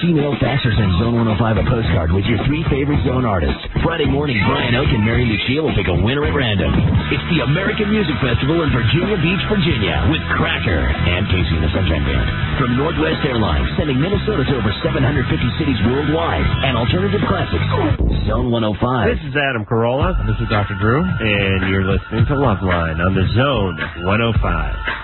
email, fax, or send Zone 105 a postcard with your 3 favorite Zone artists. Friday morning, Brian Oak and Mary Lucille will pick a winner at random. It's the American Music Festival in Virginia Beach, Virginia, with Cracker and Casey and the Sunshine Band. From Northwest Airlines, sending Minnesota to over 750 cities worldwide, and alternative classics. Zone 105. This is Adam Carolla. This is Dr. Drew. And you're listening to Loveline on the Zone 105.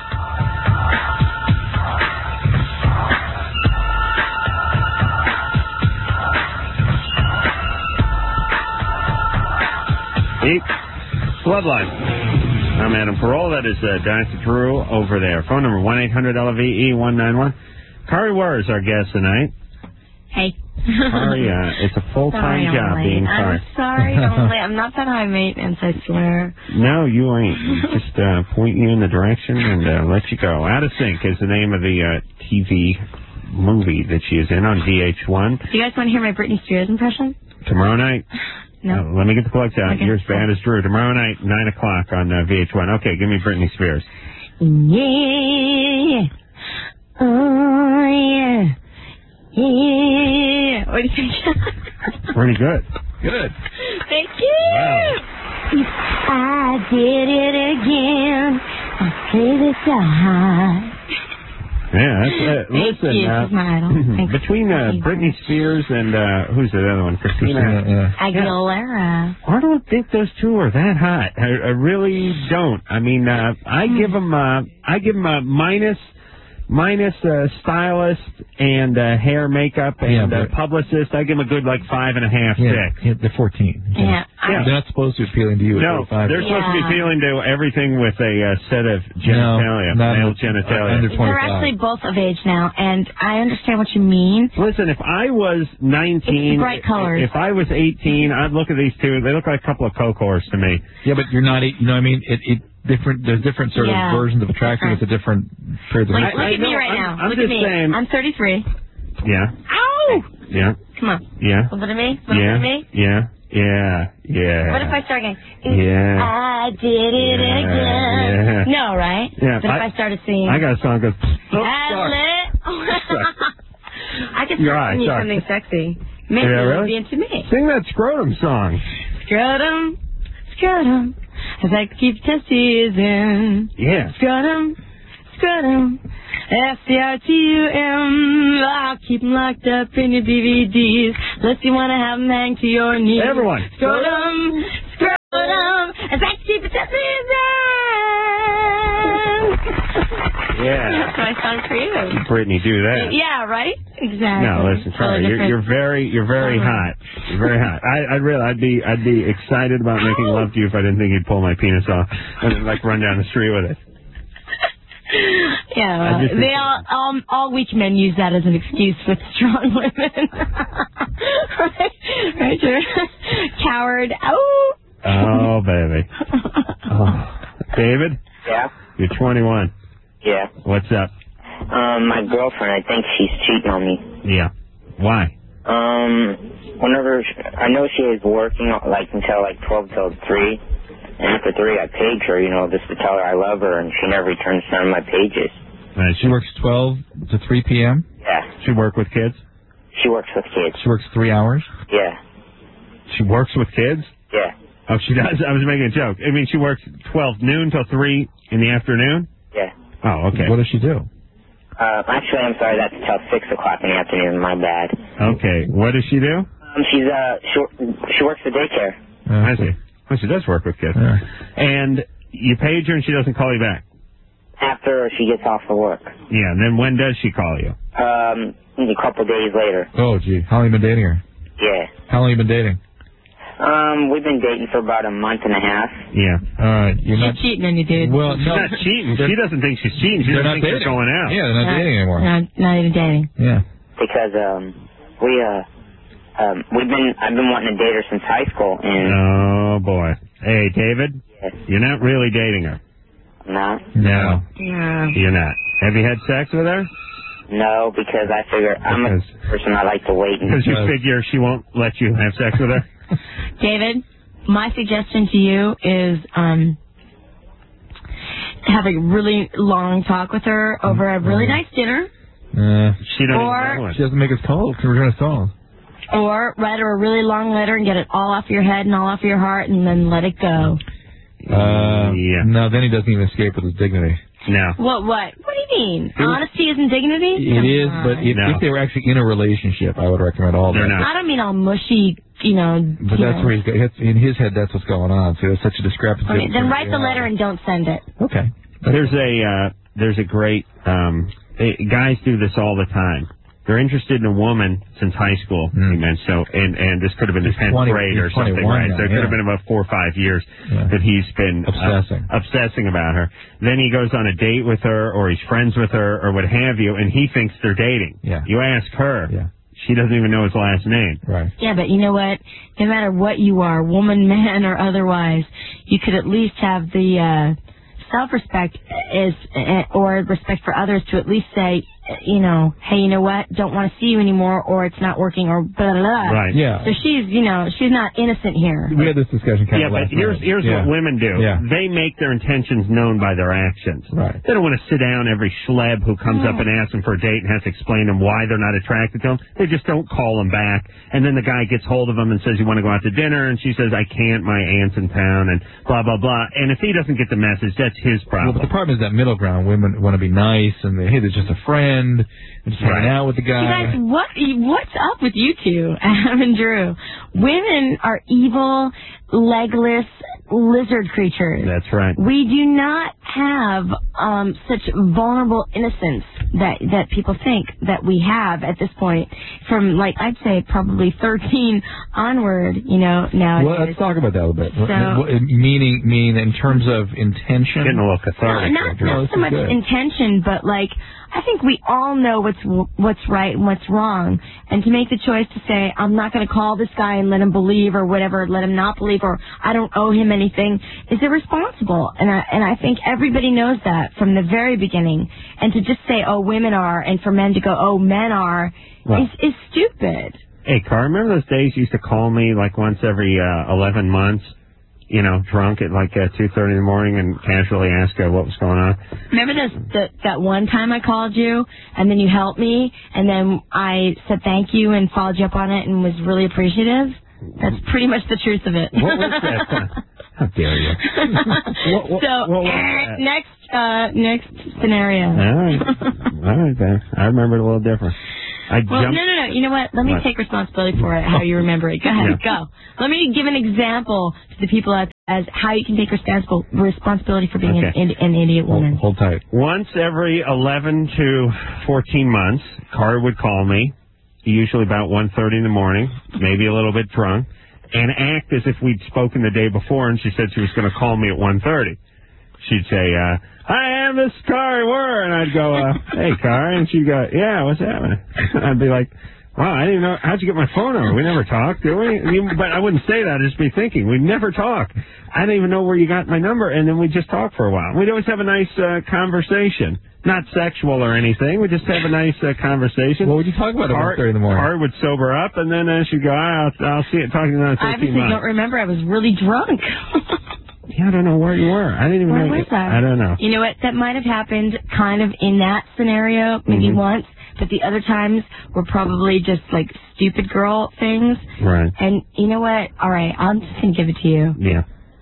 Loveline. I'm Adam Carolla. That is Dr. Drew over there. Phone number 1-800-LVE-191. Kari Wurr is our guest tonight. Hey. Kari, it's a full-time job being Kari. I'm sorry, I'm not that high maintenance, I swear. No, you ain't. Just point you in the direction and let you go. Out of Sync is the name of the TV movie that she is in on VH1. Do you guys want to hear my Britney Spears impression? Tomorrow night. No. Let me get the plugs out. Okay. You're as bad as Drew. Tomorrow night, 9 o'clock on VH1. Okay, give me Britney Spears. Yeah. Oh, yeah. Yeah. What do you think? Pretty good. Good. Thank you. Wow. I did it again. I play this so hard. Yeah, that's, Thank listen, you. She's my idol. between Britney Spears and, who's the other one? Christina Aguilera. I don't think those two are that hot. I really don't. I mean, I give them a minus stylist and hair, makeup, and publicist. I give them a good, 5.5, 6. They're 14. Yeah. They're not supposed to be appealing to you. No, they're supposed to be appealing to everything with a set of genitalia, male genitalia. Under 25. They're actually both of age now, and I understand what you mean. Listen, if I was 19, bright colors. If I was 18, I'd look at these two. They look like a couple of coke whores to me. Yeah, but you're not. You know what I mean? There's different sort of versions of attraction with the different periods of Look at me right now. I'm Look at me. saying. I'm 33. Yeah. Ow! Yeah. Come on. Yeah. A little bit of me. A Yeah. little bit of me. Yeah. Yeah. Yeah. What if I start again? Yeah. I did it again. Yeah. No, right? Yeah. But if I started singing. I got a song that goes. I could sing you something sexy. Maybe it'll be into me. Sing that scrotum song. Scrotum, scrotum. I'd like to keep the testes in. Yeah. Scrotum, scrotum. SCRTUM. I'll keep them locked up in your DVDs. Unless you want to have them hang to your knees. Everyone. Scrotum, scrotum. I'd like to keep the testes in. Yeah. That's my song for you. Brittany, do that. Yeah, right? Exactly. No, listen, sorry. You're very hot. You're very hot. I'd be excited about making love to you if I didn't think you'd pull my penis off and then run down the street with it. Yeah, well, they all weak men use that as an excuse with strong women. right? You're coward. Oh, baby. Oh. David? Yeah? You're 21. Yeah. What's up? My girlfriend, I think she's cheating on me. Yeah. Why? Whenever, I know she is working, until 12 till 3. And after 3, I paged her, just to tell her I love her, and she never returns none of my pages. She works 12 to 3 p.m.? Yeah. She work with kids? She works with kids. She works 3 hours? Yeah. She works with kids? Yeah. Oh, she does? I was making a joke. I mean, she works 12 noon till 3 in the afternoon? Yeah. Oh, okay. What does she do? Actually, I'm sorry, that's till 6 o'clock in the afternoon. My bad. Okay. What does she do? She works the daycare. I see. Well, she does work with kids. Yeah. And you page her and she doesn't call you back? After she gets off of work. Yeah, and then when does she call you? A couple days later. Oh, gee. How long have you been dating her? Yeah. How long have you been dating? We've been dating for about a month and a half. Yeah. All right. You're not cheating on you, dude. Well, she's not cheating. She doesn't think she's cheating. She doesn't think they're going out. Yeah, they're not dating anymore. Not even dating. Yeah. Because I've been wanting to date her since high school, and oh boy. Hey, David. Yes. You're not really dating her. No. No. Yeah. You're not. Have you had sex with her? No, because I figure I'm a person I like to wait. Because you figure she won't let you have sex with her? David, my suggestion to you is have a really long talk with her over a really nice dinner. She doesn't make us call. Return us calls. Or write her a really long letter and get it all off your head and all off your heart and then let it go. No, then he doesn't even escape with his dignity. No. What do you mean? Honesty isn't dignity? It is, but if they were actually in a relationship, I would recommend all that. I don't mean all mushy, But that's where in his head, that's what's going on. So there's such a discrepancy. Okay, then write the letter and don't send it. Okay. There's a great, guys do this all the time. They're interested in a woman since high school, he meant, and this could have been the 10th grade or something, right? So it could have been about 4 or 5 years that he's been obsessing about her. Then he goes on a date with her, or he's friends with her, or what have you, and he thinks they're dating. Yeah. You ask her, she doesn't even know his last name. Right. Yeah, but you know what? No matter what you are, woman, man, or otherwise, you could at least have the self-respect or respect for others to at least say, hey, you know what? Don't want to see you anymore, or it's not working, or blah, blah, blah. Right. Yeah. So she's not innocent here. We had this discussion kind of but here's what women do. Yeah. They make their intentions known by their actions. Right. They don't want to sit down every schleb who comes up and asks them for a date and has to explain them why they're not attracted to them. They just don't call them back. And then the guy gets hold of them and says, you want to go out to dinner? And she says, I can't, my aunt's in town, and blah, blah, blah. And if he doesn't get the message, that's his problem. Well, but the problem is that middle ground. Women want to be nice, and hey, there's just a friend. And just hanging out with the guy. You guys, what's up with you two, Adam and Drew? Women are evil, legless lizard creatures. That's right. We do not have such vulnerable innocence that people think that we have at this point. From, I'd say probably 13 onward, nowadays. Well, let's talk about that a little bit. So, meaning in terms of intention? Getting a little cathartic. Not so much intention, but I think we all know what's right and what's wrong, and to make the choice to say, I'm not going to call this guy and let him believe or whatever, let him not believe, or I don't owe him anything, is irresponsible. And I think everybody knows that from the very beginning. And to just say, oh, women are, and for men to go, oh, men are, is stupid. Hey, Car, remember those days you used to call me once every 11 months? Drunk at 2:30 in the morning and casually ask what was going on. Remember that one time I called you and then you helped me and then I said thank you and followed you up on it and was really appreciative? That's pretty much the truth of it. What was that? How dare you? Next scenario. All right, then. I remember it a little different. No. You know what? Let me take responsibility for it, how you remember it. Go ahead, go. Let me give an example to the people out there as how you can take responsibility for being an idiot woman. Hold tight. Once every 11 to 14 months, Car would call me, usually about 1:30 in the morning, maybe a little bit drunk, and act as if we'd spoken the day before, and she said she was going to call me at 1:30. She'd say, I am this Car Wurr, and I'd go, hey, Car, and she'd go, yeah, what's happening? I'd be like, wow, I didn't even know, how'd you get my phone number? We never talked, do we? But I wouldn't say that, I'd just be thinking, we never talk. I didn't even know where you got my number, and then we'd just talk for a while. We'd always have a nice conversation. Not sexual or anything, we'd just have a nice conversation. What would you talk about at 1:30 in the morning? Car would sober up, and then she'd go, I'll see it, talking to you in 13 months. I obviously don't remember, I was really drunk. Yeah, I don't know where you were. I didn't even know. Where was I? I don't know. You know what? That might have happened kind of in that scenario, maybe once, but the other times were probably just stupid girl things. Right. And you know what? All right, I'm just going to give it to you. Yeah.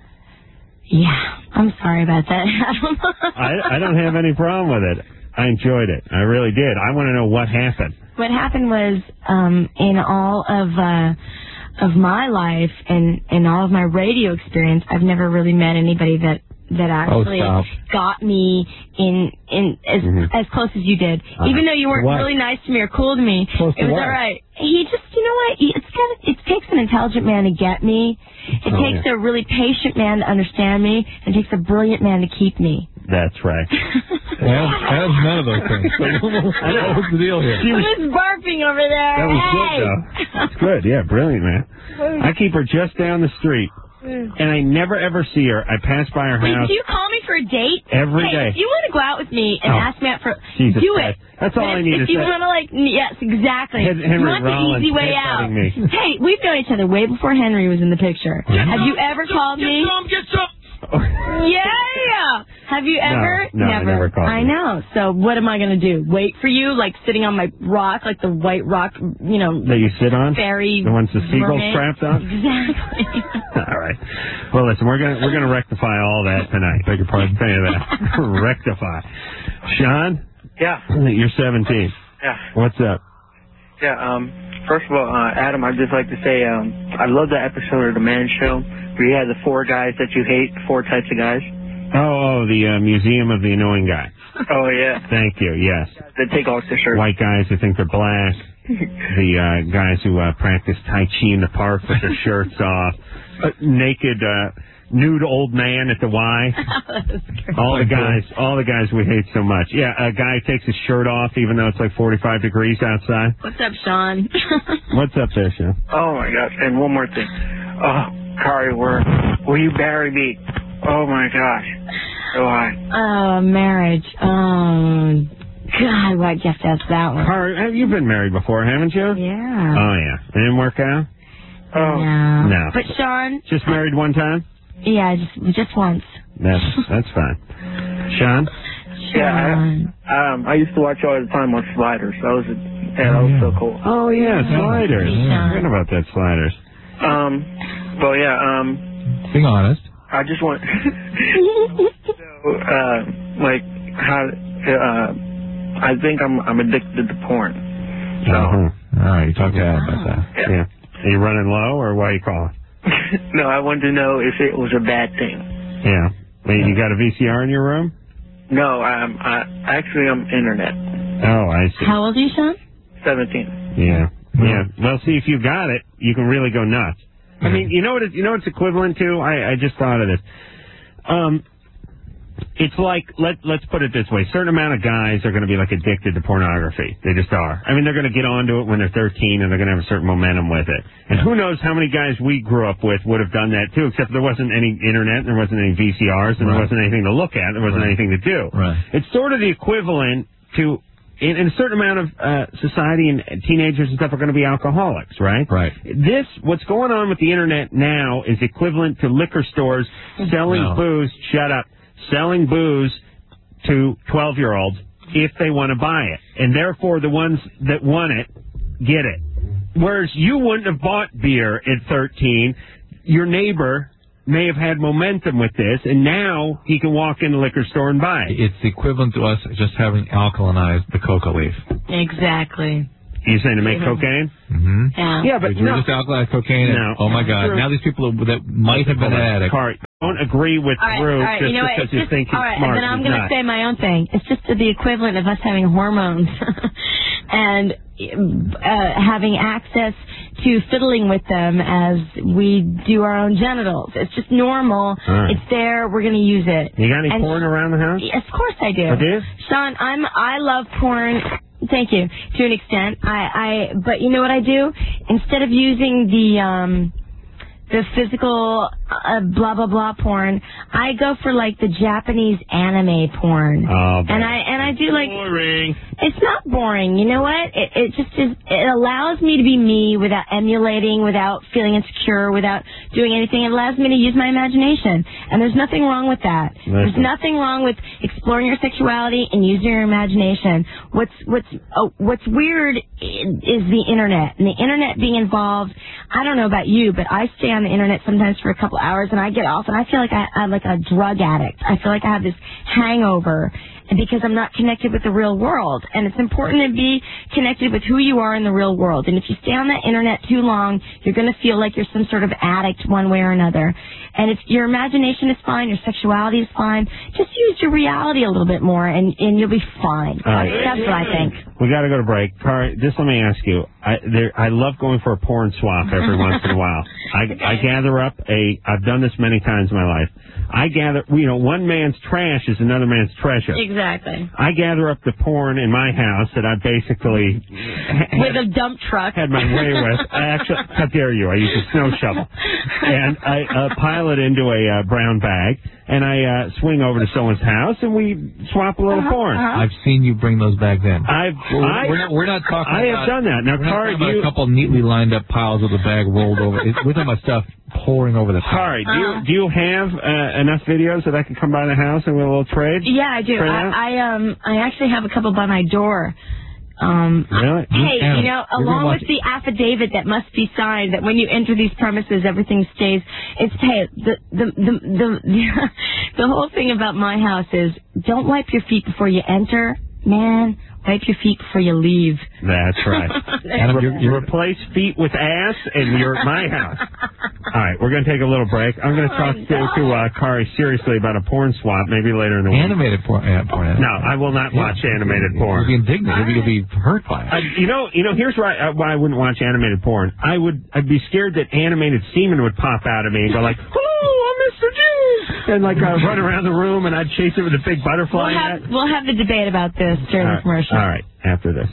Yeah, I'm sorry about that. I don't have any problem with it. I enjoyed it. I really did. I want to know what happened. What happened was, in all of my life and all of my radio experience, I've never really met anybody that actually got me in as close as you did. Even though you weren't really nice to me or cool to me, it was all right. He just, you know what? It takes an intelligent man to get me. It takes a really patient man to understand me. And it takes a brilliant man to keep me. That's right. Adam's none of those things. What's the deal here? She was barfing over there. That was good, though. That's good. Yeah, brilliant, man. I keep her just down the street. And I never, ever see her. I pass by her house. Do you call me for a date? Every day. If you want to go out with me and ask me out for... Jesus do Christ. it. That's all I need to say. If you want to, yes, exactly. Henry you want Rollins the easy way out. me. Hey, we've known each other way before Henry was in the picture. Have you ever called me? Get some! Yeah. Have you ever? No, Never. I never called I know. So what am I going to do? Wait for you, like sitting on my rock, like the white rock, you know. That you sit on? Fairy. The ones the seagulls mermaid? trapped on? Exactly. All right. Well, listen, we're gonna rectify all that tonight. Beg your pardon. Tell you that. Rectify. Sean? Yeah. You're 17. Yeah. What's up? Yeah, first of all, Adam, I'd just like to say, I love that episode of The Man Show where you had the 4 guys that you hate, 4 types of guys. Oh, the Museum of the Annoying Guy. Oh, yeah. Thank you, yes. They take off their shirts. White guys who think they're black. The guys who practice Tai Chi in the park with their shirts off. Naked, nude old man at the Y. All the guys we hate so much. Yeah, a guy takes his shirt off even though it's like 45 degrees outside. What's up, Sean? What's up there, Sean? Oh, my gosh. And one more thing. Oh, Kari, will you marry me? Oh, my gosh. So high. Marriage. Oh, God, why'd you have to ask that one? Kari, you've been married before, haven't you? Yeah. Oh, yeah. It didn't work out? Oh. No. But, Sean? Just married one time? Yeah, just once. That's fine. Sean? Yeah, I used to watch all the time on Sliders. That was so cool. Oh, yeah, Sliders. I forgot about that, Sliders. Well, yeah, being honest. I just want I think I'm addicted to porn. So. All right, you talk to Adam about that. Yeah. Are you running low, or why are you calling? No, I wanted to know if it was a bad thing. Yeah. Wait, you got a VCR in your room? No, I'm internet. Oh, I see. How old are you, Sean? 17. Yeah. Yeah. Well, see, if you got it, you can really go nuts. I mean, you know what it's equivalent to? I just thought of this. It's like, let's put it this way. A certain amount of guys are going to be like addicted to pornography. They just are. I mean, they're going to get onto it when they're 13 and they're going to have a certain momentum with it. And who knows how many guys we grew up with would have done that too, except there wasn't any internet, and there wasn't any VCRs, and there wasn't anything to look at, there wasn't anything to do. Right. It's sort of the equivalent to, in a certain amount of society, and teenagers and stuff are going to be alcoholics, right? Right. What's going on with the internet now is equivalent to liquor stores selling booze. Shut up. Selling booze to 12-year-olds if they want to buy it. And therefore, the ones that want it, get it. Whereas you wouldn't have bought beer at 13. Your neighbor may have had momentum with this, and now he can walk in the liquor store and buy it. It's equivalent to us just having alkalinized the coca leaf. Exactly. You saying to make cocaine? Mm-hmm. Yeah, but we just alkalized cocaine. And, oh, my God. Now these people that might have been addicts. Don't agree with Drew just because you think he's smart. All right, then I'm going to say my own thing. It's just the equivalent of us having hormones and having access to fiddling with them as we do our own genitals. It's just normal. Right. It's there. We're going to use it. You got any porn around the house? Of course I do. Oh, do you? Sean, I love porn. Thank you. To an extent. But you know what I do? Instead of using the physical blah blah blah porn, I go for like the Japanese anime porn. Oh, and I do like boring. It's not boring. You know what? It just is. It allows me to be me without emulating, without feeling insecure, without doing anything. It allows me to use my imagination, and there's nothing wrong with that. There's nothing wrong with exploring your sexuality and using your imagination. What's weird is the internet, and the internet being involved. I don't know about you, but I stay on the internet sometimes for a couple hours, and I get off, and I feel like I'm like a drug addict. I feel like I have this hangover because I'm not connected with the real world. And it's important to be connected with who you are in the real world. And if you stay on the internet too long, you're going to feel like you're some sort of addict one way or another. And if your imagination is fine, your sexuality is fine, just use your reality a little bit more, and you'll be fine. Right. That's what I think. We got to go to break. Kari, just let me ask you. I love going for a porn swap every once in a while. I gather up I've done this many times in my life. I gather, one man's trash is another man's treasure. Exactly. I gather up the porn in my house that I basically with a dump truck. Had my way with. How dare you? I use a snow shovel. And I pile it into a brown bag, and I swing over to someone's house, and we swap a little porn. I've seen you bring those bags in. We're not talking I have done that. Now, Kari, a couple neatly lined up piles of the bag rolled over. With my stuff pouring over the top. Kari, do you have enough videos that I can come by the house and we'll a little trade? Yeah, I do. I actually have a couple by my door. Really? Hey, along with the affidavit that must be signed that when you enter these premises, everything stays. The whole thing about my house is don't wipe your feet before you enter, man. Wipe your feet before you leave. That's right. And you replace feet with ass, and you're at my house. All right, we're going to take a little break. I'm going to talk to Kari seriously about a porn swap maybe later in the week. Animated porn. No, I will not watch animated porn. You'll be indignant. You'll be hurt by it. Here's why I wouldn't watch animated porn. I'd be scared that animated semen would pop out of me and go like, hello, I'm Mr. G. And run around the room, and I'd chase it with a big butterfly net. We'll have the debate about this during the commercial. All right, after this.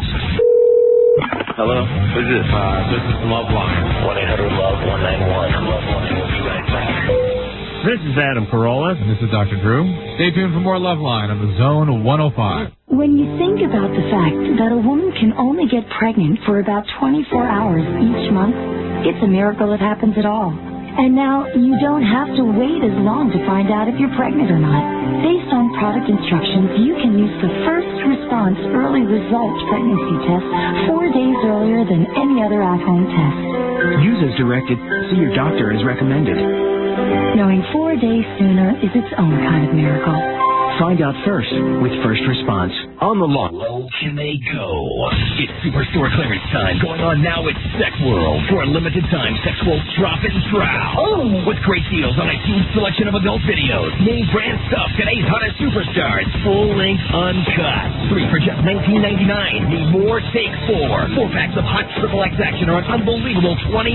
Hello? Who's this? This is Loveline. 1-800-LOVE-191. Loveline. We'll be right back. This is Adam Carolla. And this is Dr. Drew. Stay tuned for more Loveline on the Zone 105. When you think about the fact that a woman can only get pregnant for about 24 hours each month, it's a miracle it happens at all. And now you don't have to wait as long to find out if you're pregnant or not. Based on product instructions, you can use the First Response Early Results Pregnancy Test 4 days earlier than any other at-home test. Use as directed. See your doctor as recommended. Knowing 4 days sooner is its own kind of miracle. Find out first with First Response. On the lawn. Low can they go? It's Superstore clearance time. Going on now at Sex World. For a limited time, Sex World Drop and Trow. Oh! With great deals on a huge selection of adult videos. Name brand stuff. Today's hottest superstars. Full length uncut. 3 for just $19.99. Need more? Take 4. 4 packs of hot XXX action are an unbelievable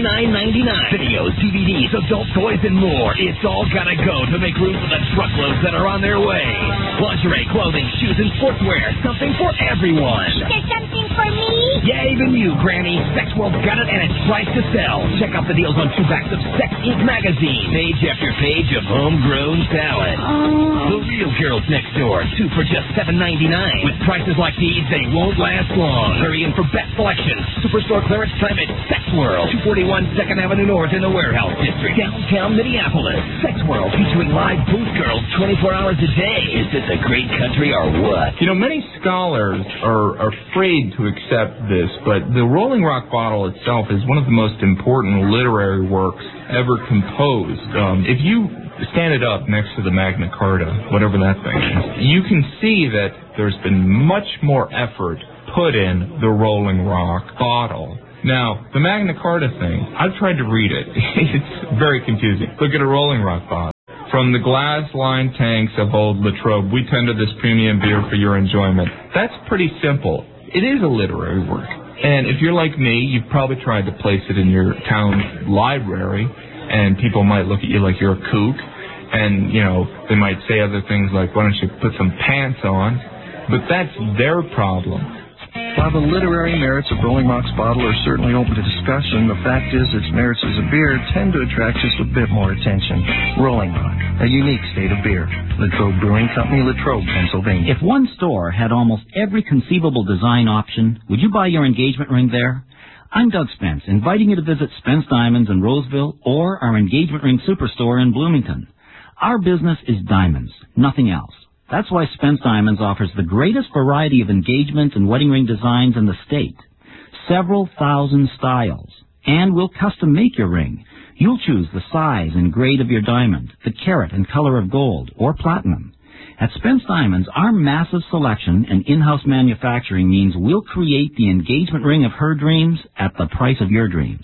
$29.99. Videos, DVDs, adult toys, and more. It's all gotta go to make room for the truckloads that are on their way. Lingerie, clothing, shoes, and sportswear. Something for everyone. Is there something for me? Yeah, even you, Granny. Sex World's got it, and it's priced to sell. Check out the deals on 2 backs of Sex Inc. magazine. Page after page of homegrown talent. The Real Girls Next Door. 2 for just $7.99. With prices like these, they won't last long. Hurry in for best selection. Superstore clearance time at Sex World. 241 2nd Avenue North in the Warehouse District. Downtown Minneapolis. Sex World featuring live booth girls 24 hours a day. Is this a great country or what? Many scholars are afraid to accept this, but the Rolling Rock bottle itself is one of the most important literary works ever composed. If you stand it up next to the Magna Carta, whatever that thing is, you can see that there's been much more effort put in the Rolling Rock bottle. Now, the Magna Carta thing, I've tried to read it. It's very confusing. Look at a Rolling Rock bottle. From the glass-lined tanks of old Latrobe, we tender this premium beer for your enjoyment. That's pretty simple. It is a literary work. And if you're like me, you've probably tried to place it in your town library, and people might look at you like you're a kook. And, they might say other things like, why don't you put some pants on? But that's their problem. While the literary merits of Rolling Rock's bottle are certainly open to discussion, the fact is its merits as a beer tend to attract just a bit more attention. Rolling Rock, a unique state of beer. Latrobe Brewing Company, Latrobe, Pennsylvania. If one store had almost every conceivable design option, would you buy your engagement ring there? I'm Doug Spence, inviting you to visit Spence Diamonds in Roseville or our engagement ring superstore in Bloomington. Our business is diamonds, nothing else. That's why Spence Diamonds offers the greatest variety of engagement and wedding ring designs in the state. Several thousand styles. And we'll custom make your ring. You'll choose the size and grade of your diamond, the carat and color of gold or platinum. At Spence Diamonds, our massive selection and in-house manufacturing means we'll create the engagement ring of her dreams at the price of your dreams.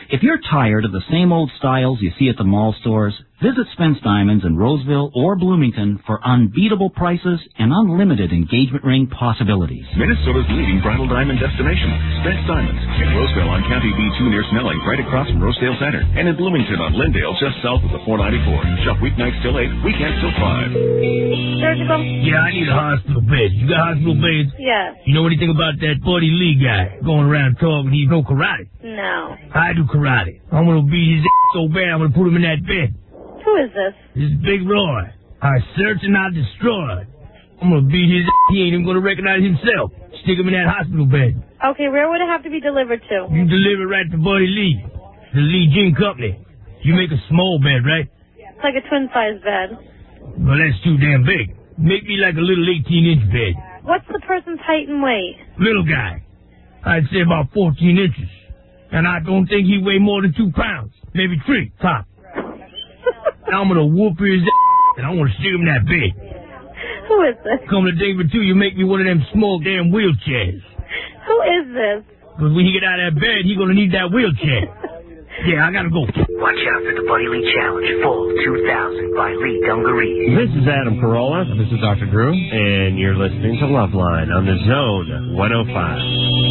If you're tired of the same old styles you see at the mall stores, visit Spence Diamonds in Roseville or Bloomington for unbeatable prices and unlimited engagement ring possibilities. Minnesota's leading bridal diamond destination, Spence Diamonds, in Roseville on County B2 near Snelling, right across from Rosedale Center, and in Bloomington on Lindale, just south of the 494. Shop weeknights till 8, weekends till 5. Surgical? Yeah, I need a hospital bed. You got hospital beds? Yes. You know anything about that Buddy Lee guy going around talking he know karate? No. I do karate. I'm gonna beat his ass so bad I'm gonna put him in that bed. Who is this? This is Big Roy. I search and I destroy. I'm gonna beat his ass. He ain't even gonna recognize himself. Stick him in that hospital bed. Okay, where would it have to be delivered to? You deliver it right to Buddy Lee. The Lee Gin Company. You make a small bed, right? It's like a twin-size bed. Well, that's too damn big. Make me like a little 18-inch bed. What's the person's height and weight? Little guy. I'd say about 14 inches. And I don't think he weigh more than 2 pounds. Maybe 3, top. Now I'm gonna whoop his ass, and I'm gonna stick him in that bed. Who is this? Come to think of it, too, you make me one of them small damn wheelchairs. Who is this? Because when he get out of that bed, he gonna need that wheelchair. Yeah, I gotta go. Watch out for the Buddy Lee Challenge Fall 2000 by Lee Dungarees. This is Adam Carolla. This is Dr. Drew. And you're listening to Loveline on the Zone 105.